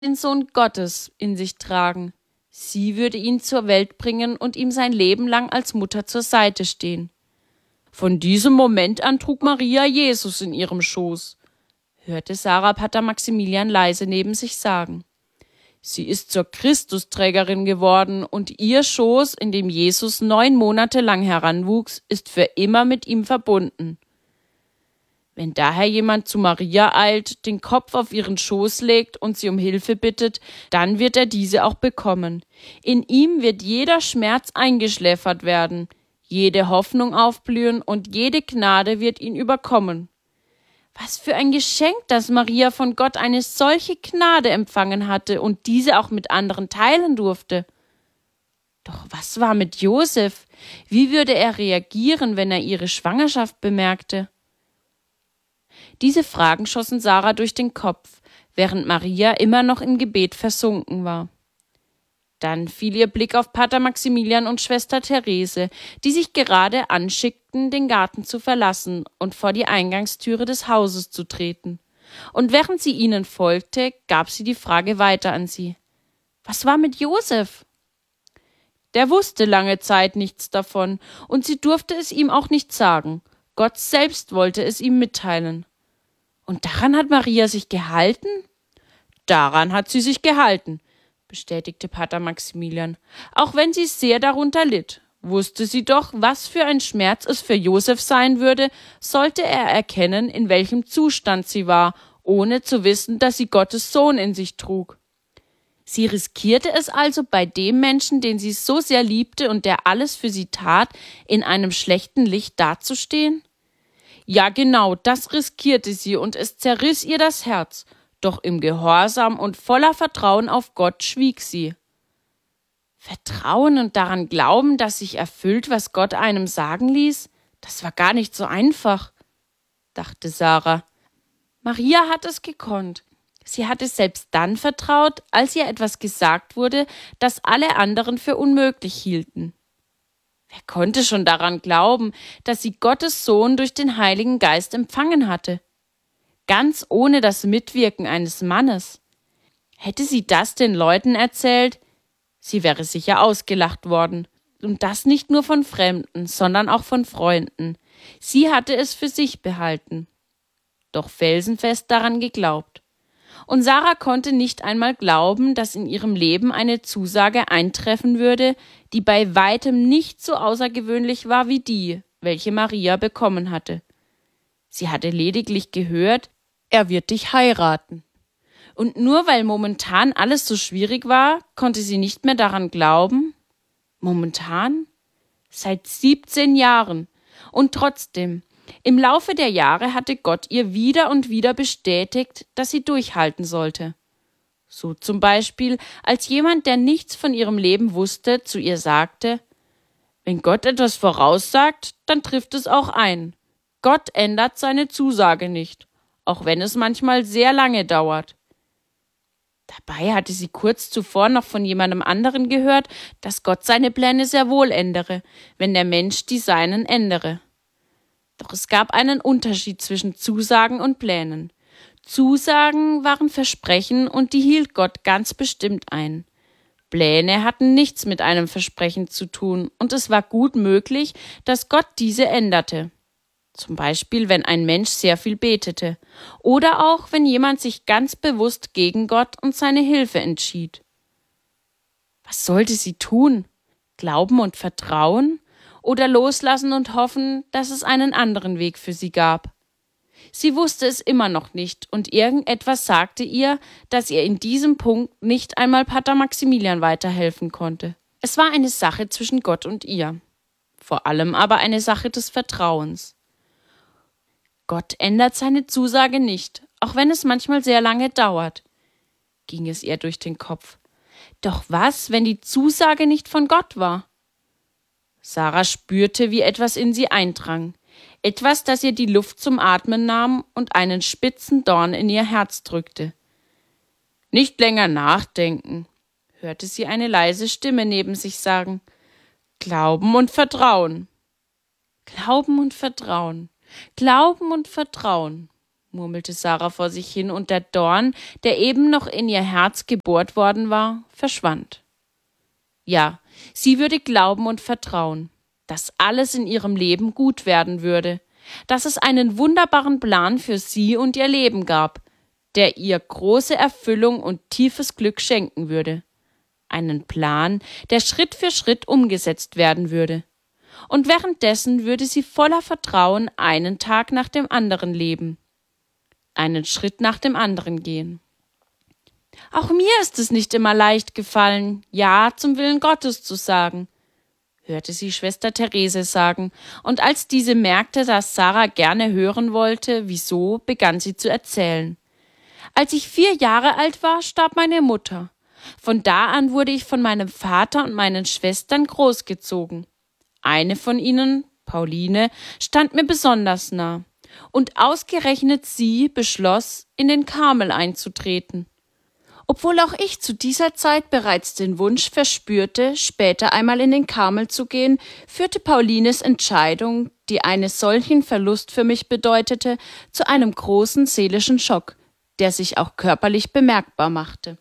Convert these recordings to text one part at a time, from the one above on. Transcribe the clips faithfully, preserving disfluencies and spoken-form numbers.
den Sohn Gottes in sich tragen. Sie würde ihn zur Welt bringen und ihm sein Leben lang als Mutter zur Seite stehen. Von diesem Moment an trug Maria Jesus in ihrem Schoß, hörte Sarah Pater Maximilian leise neben sich sagen. Sie ist zur Christusträgerin geworden und ihr Schoß, in dem Jesus neun Monate lang heranwuchs, ist für immer mit ihm verbunden. Wenn daher jemand zu Maria eilt, den Kopf auf ihren Schoß legt und sie um Hilfe bittet, dann wird er diese auch bekommen. In ihm wird jeder Schmerz eingeschläfert werden, jede Hoffnung aufblühen und jede Gnade wird ihn überkommen. Was für ein Geschenk, dass Maria von Gott eine solche Gnade empfangen hatte und diese auch mit anderen teilen durfte. Doch was war mit Josef? Wie würde er reagieren, wenn er ihre Schwangerschaft bemerkte? Diese Fragen schossen Sarah durch den Kopf, während Maria immer noch im Gebet versunken war. Dann fiel ihr Blick auf Pater Maximilian und Schwester Therese, die sich gerade anschickten, den Garten zu verlassen und vor die Eingangstüre des Hauses zu treten. Und während sie ihnen folgte, gab sie die Frage weiter an sie. Was war mit Josef? Der wusste lange Zeit nichts davon, und sie durfte es ihm auch nicht sagen. Gott selbst wollte es ihm mitteilen. Und daran hat Maria sich gehalten? Daran hat sie sich gehalten, bestätigte Pater Maximilian. Auch wenn sie sehr darunter litt, wusste sie doch, was für ein Schmerz es für Josef sein würde, sollte er erkennen, in welchem Zustand sie war, ohne zu wissen, dass sie Gottes Sohn in sich trug. Sie riskierte es also, bei dem Menschen, den sie so sehr liebte und der alles für sie tat, in einem schlechten Licht dazustehen? Ja, genau, das riskierte sie, und es zerriss ihr das Herz. Doch im Gehorsam und voller Vertrauen auf Gott schwieg sie. Vertrauen und daran glauben, dass sich erfüllt, was Gott einem sagen ließ, das war gar nicht so einfach, dachte Sarah. Maria hat es gekonnt. Sie hatte selbst dann vertraut, als ihr etwas gesagt wurde, das alle anderen für unmöglich hielten. Wer konnte schon daran glauben, dass sie Gottes Sohn durch den Heiligen Geist empfangen hatte? Ganz ohne das Mitwirken eines Mannes. Hätte sie das den Leuten erzählt, sie wäre sicher ausgelacht worden. Und das nicht nur von Fremden, sondern auch von Freunden. Sie hatte es für sich behalten. Doch felsenfest daran geglaubt. Und Sarah konnte nicht einmal glauben, dass in ihrem Leben eine Zusage eintreffen würde, die bei weitem nicht so außergewöhnlich war wie die, welche Maria bekommen hatte. Sie hatte lediglich gehört, er wird dich heiraten. Und nur weil momentan alles so schwierig war, konnte sie nicht mehr daran glauben. Momentan? Seit siebzehn Jahren. Und trotzdem, im Laufe der Jahre hatte Gott ihr wieder und wieder bestätigt, dass sie durchhalten sollte. So zum Beispiel, als jemand, der nichts von ihrem Leben wusste, zu ihr sagte, wenn Gott etwas voraussagt, dann trifft es auch ein. Gott ändert seine Zusage nicht, auch wenn es manchmal sehr lange dauert. Dabei hatte sie kurz zuvor noch von jemandem anderen gehört, dass Gott seine Pläne sehr wohl ändere, wenn der Mensch die seinen ändere. Doch es gab einen Unterschied zwischen Zusagen und Plänen. Zusagen waren Versprechen und die hielt Gott ganz bestimmt ein. Pläne hatten nichts mit einem Versprechen zu tun und es war gut möglich, dass Gott diese änderte. Zum Beispiel, wenn ein Mensch sehr viel betete oder auch, wenn jemand sich ganz bewusst gegen Gott und seine Hilfe entschied. Was sollte sie tun? Glauben und vertrauen? Oder loslassen und hoffen, dass es einen anderen Weg für sie gab? Sie wusste es immer noch nicht und irgendetwas sagte ihr, dass ihr in diesem Punkt nicht einmal Pater Maximilian weiterhelfen konnte. Es war eine Sache zwischen Gott und ihr, vor allem aber eine Sache des Vertrauens. Gott ändert seine Zusage nicht, auch wenn es manchmal sehr lange dauert, ging es ihr durch den Kopf. Doch was, wenn die Zusage nicht von Gott war? Sarah spürte, wie etwas in sie eindrang, etwas, das ihr die Luft zum Atmen nahm und einen spitzen Dorn in ihr Herz drückte. Nicht länger nachdenken, hörte sie eine leise Stimme neben sich sagen. Glauben und Vertrauen. Glauben und Vertrauen. Glauben und Vertrauen, murmelte Sarah vor sich hin, und der Dorn, der eben noch in ihr Herz gebohrt worden war, verschwand. Ja, sie würde glauben und vertrauen, dass alles in ihrem Leben gut werden würde, dass es einen wunderbaren Plan für sie und ihr Leben gab, der ihr große Erfüllung und tiefes Glück schenken würde. Einen Plan, der Schritt für Schritt umgesetzt werden würde. Und währenddessen würde sie voller Vertrauen einen Tag nach dem anderen leben, einen Schritt nach dem anderen gehen. Auch mir ist es nicht immer leicht gefallen, Ja zum Willen Gottes zu sagen, hörte sie Schwester Therese sagen, und als diese merkte, dass Sarah gerne hören wollte, wieso, begann sie zu erzählen. Als ich vier Jahre alt war, starb meine Mutter. Von da an wurde ich von meinem Vater und meinen Schwestern großgezogen. Eine von ihnen, Pauline, stand mir besonders nah, und ausgerechnet sie beschloss, in den Karmel einzutreten. Obwohl auch ich zu dieser Zeit bereits den Wunsch verspürte, später einmal in den Karmel zu gehen, führte Paulines Entscheidung, die einen solchen Verlust für mich bedeutete, zu einem großen seelischen Schock, der sich auch körperlich bemerkbar machte.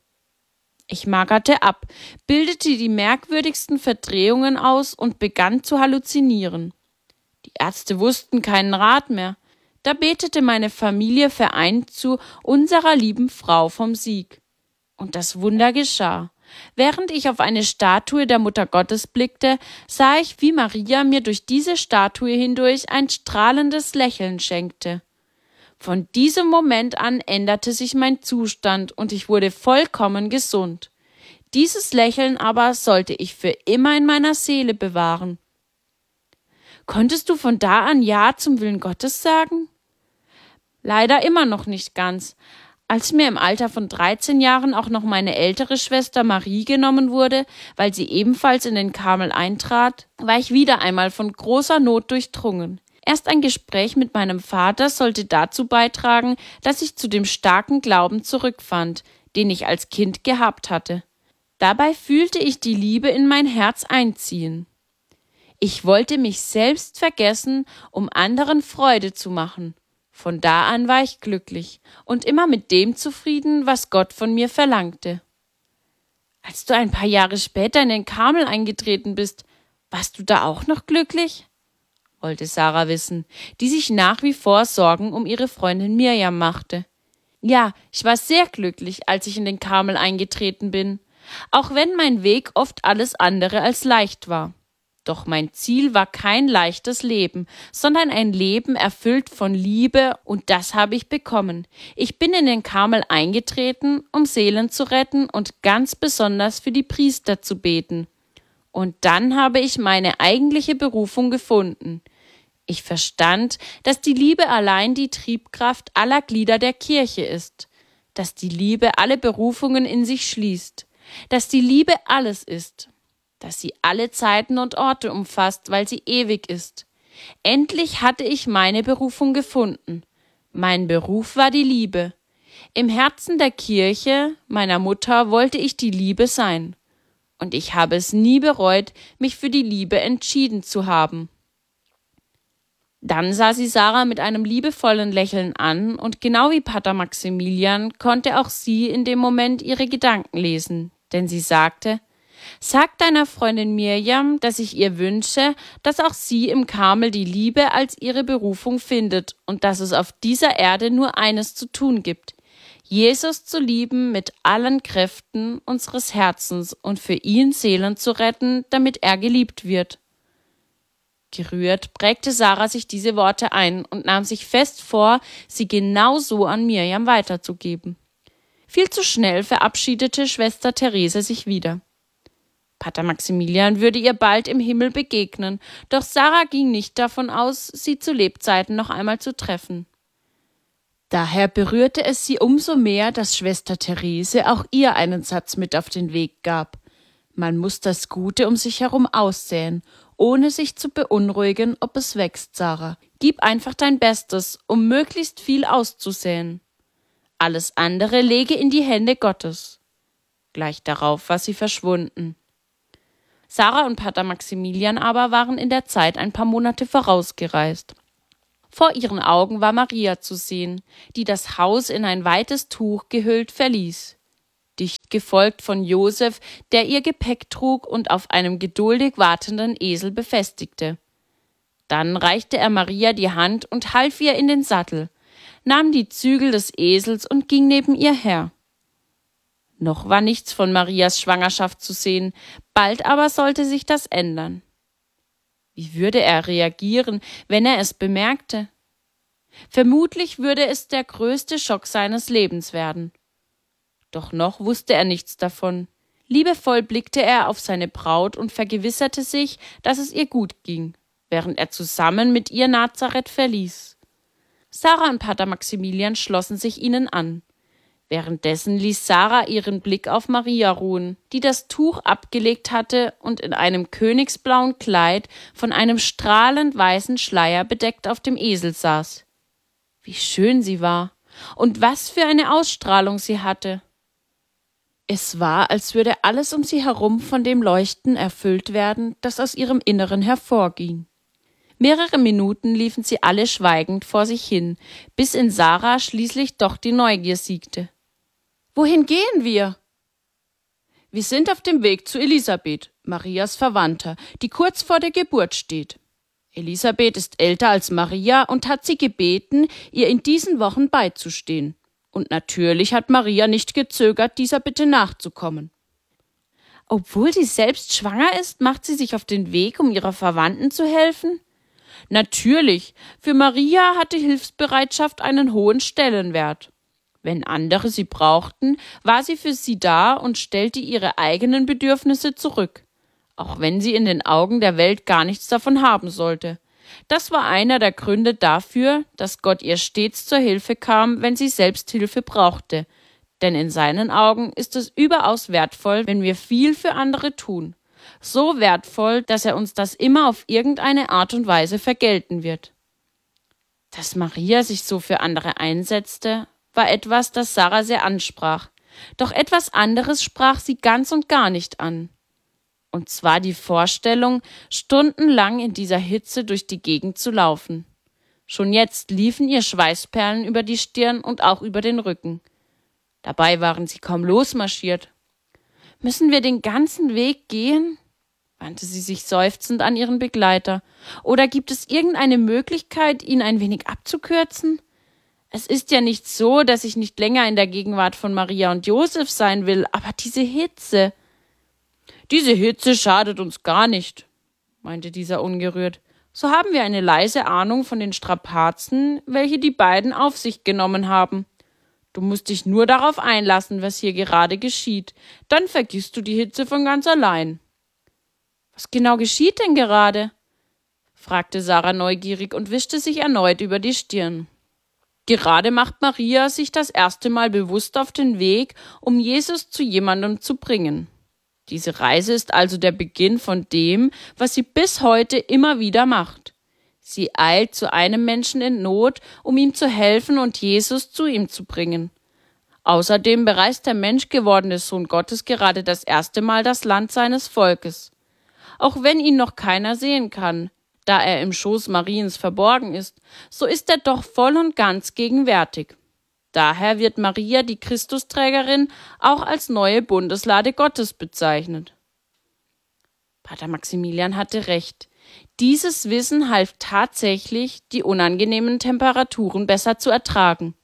Ich magerte ab, bildete die merkwürdigsten Verdrehungen aus und begann zu halluzinieren. Die Ärzte wussten keinen Rat mehr. Da betete meine Familie vereint zu unserer lieben Frau vom Sieg. Und das Wunder geschah. Während ich auf eine Statue der Mutter Gottes blickte, sah ich, wie Maria mir durch diese Statue hindurch ein strahlendes Lächeln schenkte. Von diesem Moment an änderte sich mein Zustand und ich wurde vollkommen gesund. Dieses Lächeln aber sollte ich für immer in meiner Seele bewahren. Konntest du von da an Ja zum Willen Gottes sagen? Leider immer noch nicht ganz. Als mir im Alter von dreizehn Jahren auch noch meine ältere Schwester Marie genommen wurde, weil sie ebenfalls in den Karmel eintrat, war ich wieder einmal von großer Not durchdrungen. Erst ein Gespräch mit meinem Vater sollte dazu beitragen, dass ich zu dem starken Glauben zurückfand, den ich als Kind gehabt hatte. Dabei fühlte ich die Liebe in mein Herz einziehen. Ich wollte mich selbst vergessen, um anderen Freude zu machen. Von da an war ich glücklich und immer mit dem zufrieden, was Gott von mir verlangte. Als du ein paar Jahre später in den Karmel eingetreten bist, warst du da auch noch glücklich? Wollte Sarah wissen, die sich nach wie vor Sorgen um ihre Freundin Mirjam machte. Ja, ich war sehr glücklich, als ich in den Karmel eingetreten bin, auch wenn mein Weg oft alles andere als leicht war. Doch mein Ziel war kein leichtes Leben, sondern ein Leben erfüllt von Liebe, und das habe ich bekommen. Ich bin in den Karmel eingetreten, um Seelen zu retten und ganz besonders für die Priester zu beten. Und dann habe ich meine eigentliche Berufung gefunden. Ich verstand, dass die Liebe allein die Triebkraft aller Glieder der Kirche ist, dass die Liebe alle Berufungen in sich schließt, dass die Liebe alles ist, dass sie alle Zeiten und Orte umfasst, weil sie ewig ist. Endlich hatte ich meine Berufung gefunden. Mein Beruf war die Liebe. Im Herzen der Kirche, meiner Mutter, wollte ich die Liebe sein. Und ich habe es nie bereut, mich für die Liebe entschieden zu haben. Dann sah sie Sarah mit einem liebevollen Lächeln an, und genau wie Pater Maximilian konnte auch sie in dem Moment ihre Gedanken lesen, denn sie sagte: Sag deiner Freundin Mirjam, dass ich ihr wünsche, dass auch sie im Karmel die Liebe als ihre Berufung findet und dass es auf dieser Erde nur eines zu tun gibt: Jesus zu lieben mit allen Kräften unseres Herzens und für ihn Seelen zu retten, damit er geliebt wird. Gerührt prägte Sarah sich diese Worte ein und nahm sich fest vor, sie genau so an Mirjam weiterzugeben. Viel zu schnell verabschiedete Schwester Therese sich wieder. Pater Maximilian würde ihr bald im Himmel begegnen, doch Sarah ging nicht davon aus, sie zu Lebzeiten noch einmal zu treffen. Daher berührte es sie umso mehr, dass Schwester Therese auch ihr einen Satz mit auf den Weg gab. Man muss das Gute um sich herum aussäen, ohne sich zu beunruhigen, ob es wächst, Sarah. Gib einfach dein Bestes, um möglichst viel auszusäen. Alles andere lege in die Hände Gottes. Gleich darauf war sie verschwunden. Sarah und Pater Maximilian aber waren in der Zeit ein paar Monate vorausgereist. Vor ihren Augen war Maria zu sehen, die das Haus in ein weites Tuch gehüllt verließ, dicht gefolgt von Josef, der ihr Gepäck trug und auf einem geduldig wartenden Esel befestigte. Dann reichte er Maria die Hand und half ihr in den Sattel, nahm die Zügel des Esels und ging neben ihr her. Noch war nichts von Marias Schwangerschaft zu sehen, bald aber sollte sich das ändern. Wie würde er reagieren, wenn er es bemerkte? Vermutlich würde es der größte Schock seines Lebens werden. Doch noch wusste er nichts davon. Liebevoll blickte er auf seine Braut und vergewisserte sich, dass es ihr gut ging, während er zusammen mit ihr Nazareth verließ. Sarah und Pater Maximilian schlossen sich ihnen an. Währenddessen ließ Sarah ihren Blick auf Maria ruhen, die das Tuch abgelegt hatte und in einem königsblauen Kleid von einem strahlend weißen Schleier bedeckt auf dem Esel saß. Wie schön sie war und was für eine Ausstrahlung sie hatte. Es war, als würde alles um sie herum von dem Leuchten erfüllt werden, das aus ihrem Inneren hervorging. Mehrere Minuten liefen sie alle schweigend vor sich hin, bis in Sarah schließlich doch die Neugier siegte. »Wohin gehen wir?« »Wir sind auf dem Weg zu Elisabeth, Marias Verwandter, die kurz vor der Geburt steht. Elisabeth ist älter als Maria und hat sie gebeten, ihr in diesen Wochen beizustehen. Und natürlich hat Maria nicht gezögert, dieser Bitte nachzukommen.« »Obwohl sie selbst schwanger ist, macht sie sich auf den Weg, um ihrer Verwandten zu helfen?« »Natürlich, für Maria hatte Hilfsbereitschaft einen hohen Stellenwert. Wenn andere sie brauchten, war sie für sie da und stellte ihre eigenen Bedürfnisse zurück, auch wenn sie in den Augen der Welt gar nichts davon haben sollte. Das war einer der Gründe dafür, dass Gott ihr stets zur Hilfe kam, wenn sie selbst Hilfe brauchte. Denn in seinen Augen ist es überaus wertvoll, wenn wir viel für andere tun. So wertvoll, dass er uns das immer auf irgendeine Art und Weise vergelten wird.« Dass Maria sich so für andere einsetzte, war etwas, das Sarah sehr ansprach. Doch etwas anderes sprach sie ganz und gar nicht an. Und zwar die Vorstellung, stundenlang in dieser Hitze durch die Gegend zu laufen. Schon jetzt liefen ihr Schweißperlen über die Stirn und auch über den Rücken. Dabei waren sie kaum losmarschiert. »Müssen wir den ganzen Weg gehen?« wandte sie sich seufzend an ihren Begleiter. »Oder gibt es irgendeine Möglichkeit, ihn ein wenig abzukürzen? Es ist ja nicht so, dass ich nicht länger in der Gegenwart von Maria und Josef sein will, aber diese Hitze.« »Diese Hitze schadet uns gar nicht«, meinte dieser ungerührt. »So haben wir eine leise Ahnung von den Strapazen, welche die beiden auf sich genommen haben. Du musst dich nur darauf einlassen, was hier gerade geschieht. Dann vergisst du die Hitze von ganz allein.« »Was genau geschieht denn gerade?« fragte Sarah neugierig und wischte sich erneut über die Stirn. »Gerade macht Maria sich das erste Mal bewusst auf den Weg, um Jesus zu jemandem zu bringen. Diese Reise ist also der Beginn von dem, was sie bis heute immer wieder macht. Sie eilt zu einem Menschen in Not, um ihm zu helfen und Jesus zu ihm zu bringen. Außerdem bereist der menschgewordene Sohn Gottes gerade das erste Mal das Land seines Volkes. Auch wenn ihn noch keiner sehen kann, da er im Schoß Mariens verborgen ist, so ist er doch voll und ganz gegenwärtig. Daher wird Maria, die Christusträgerin, auch als neue Bundeslade Gottes bezeichnet.« Pater Maximilian hatte recht. Dieses Wissen half tatsächlich, die unangenehmen Temperaturen besser zu ertragen.